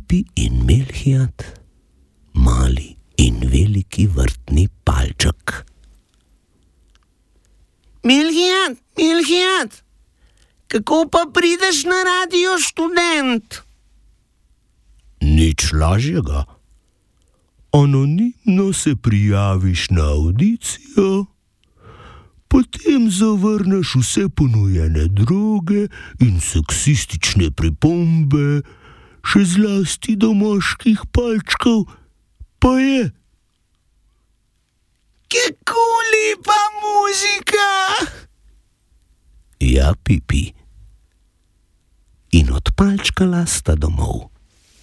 Pipi in Melhiat, mali in veliki vrtni palček. Melhiat, Melhiat, kako pa prideš na Radio Študent? Nič lažjega. Anonimno se prijaviš na avdicijo, potem zavrneš vse ponujene droge in seksistične pripombe, še zlasti do moških palčkov, pa je. Kako lepa muzika! Ja, Pipi. In odpalčkala sta domov.